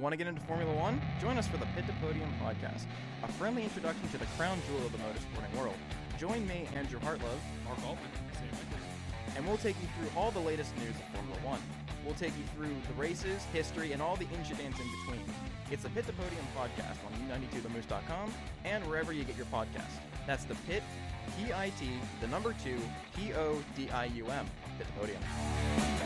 Want to get into Formula One? Join us for the Pit to Podium podcast, a friendly introduction to the crown jewel of the motorsporting world. Join me, Andrew Hartlove, Mark Altman, and we'll take you through all the latest news of Formula One. We'll take you through the races, history, and all the ins and outs in between. It's the Pit to Podium podcast on U92themoose.com and wherever you get your podcasts. That's the Pit, P-I-T, the number 2, P-O-D-I-U-M, Pit to Podium.